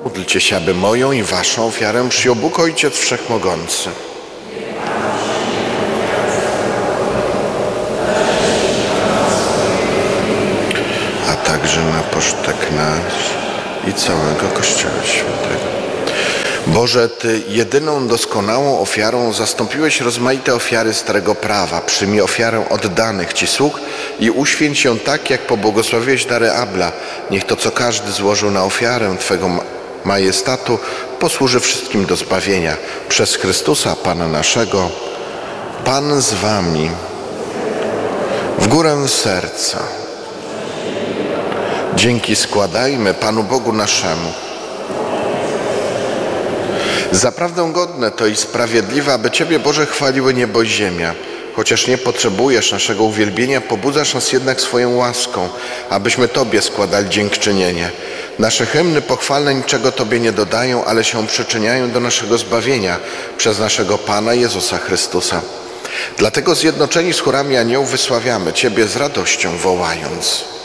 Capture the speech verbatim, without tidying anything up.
Módlcie się, aby moją i waszą ofiarę przyjął Bóg Ojciec Wszechmogący. A także na pożytek nasz i całego Kościoła Świętego. Boże, Ty jedyną doskonałą ofiarą zastąpiłeś rozmaite ofiary Starego Prawa. Przyjmij ofiarę oddanych Ci sług i uświęć ją tak, jak pobłogosławiłeś dary Abla. Niech to, co każdy złożył na ofiarę Twego majestatu, posłuży wszystkim do zbawienia. Przez Chrystusa, Pana naszego. Pan z Wami. W górę serca. Dzięki składajmy Panu Bogu naszemu. Zaprawdę godne to i sprawiedliwe, aby Ciebie, Boże, chwaliły niebo i ziemia. Chociaż nie potrzebujesz naszego uwielbienia, pobudzasz nas jednak swoją łaską, abyśmy Tobie składali dziękczynienie. Nasze hymny pochwalne niczego Tobie nie dodają, ale się przyczyniają do naszego zbawienia przez naszego Pana Jezusa Chrystusa. Dlatego zjednoczeni z chórami aniołów wysławiamy Ciebie z radością wołając.